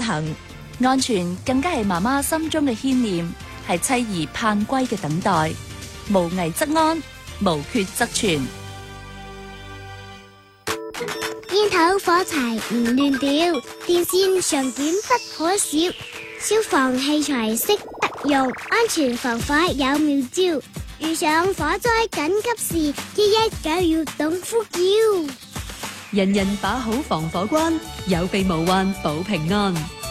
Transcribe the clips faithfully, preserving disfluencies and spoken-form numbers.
行，安全更加係媽媽心中嘅牽念，係妻兒盼歸嘅等待。無危則安，無缺則存。 煙頭火柴唔亂掉，電線上短不可少，消防器材識得用，安全防火有妙招。遇上火災緊急時，一一九要懂呼叫。 人人把好防火關，有備無患保平安。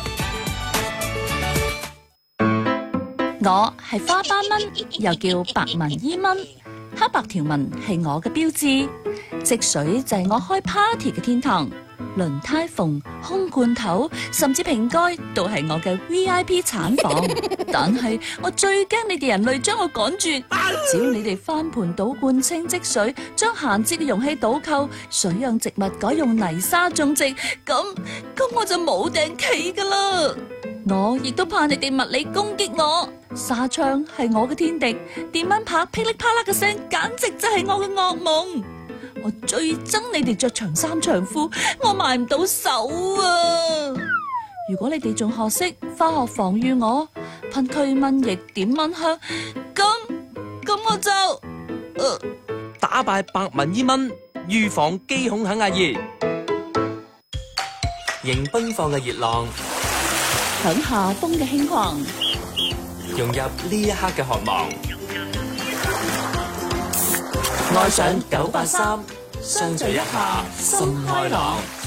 我係花斑蚊，又叫白紋伊蚊，黑白條紋係我嘅標誌。積水就係我開 party 嘅天堂，輪胎縫、空罐頭，甚至瓶蓋都係我嘅 V I P 產房。但係我最驚你哋人類將我趕絕。只要你哋翻盤倒罐清積水，將閒置嘅容器倒扣，水養植物改用泥沙種植，咁咁我就冇埞企噶啦。我亦都怕你哋物理攻擊我，紗窗係我嘅天敵，電蚊拍噼里啪啦嘅聲，簡直就係我嘅噩夢。我最憎你哋着長衫長褲，我埋唔到手啊！如果你哋仲學識化學防禦我，噴驅蚊液、點蚊香，咁咁我就，呃、 打敗白紋伊蚊，預防機孔肯壓熱，迎奔放嘅熱浪， 響夏風嘅輕狂， 融入呢一刻嘅渴望。愛上九八三，相聚一下心開朗。